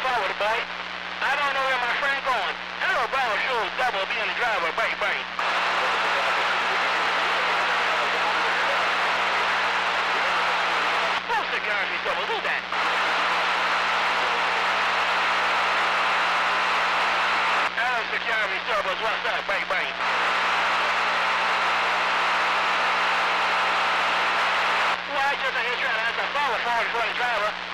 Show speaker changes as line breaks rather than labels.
forward, boy. I don't know where my friend going. Hello, brown shoes, double being the driver, bang, bang. Full security trouble, who's that? Hello, security troubles, what's up, bang, bang. Well, I just ain't here trying to answer a phone for the driver.